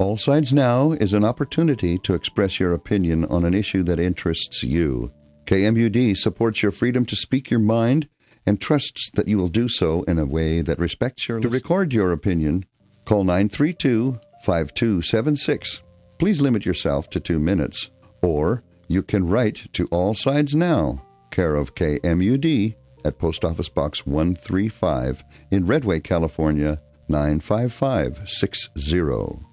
All Sides Now is an opportunity to express your opinion on an issue that interests you. KMUD supports your freedom to speak your mind and trusts that you will do so in a way that respects your listening. To record your opinion, call 932-5276. Please limit yourself to 2 minutes. Or you can write to All Sides Now, care of KMUD, at Post Office Box 135 in Redway, California, 95560.